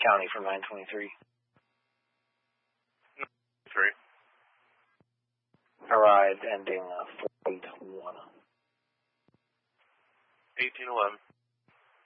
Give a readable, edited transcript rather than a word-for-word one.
County from 923. 3. Arrived ending 481. 1811.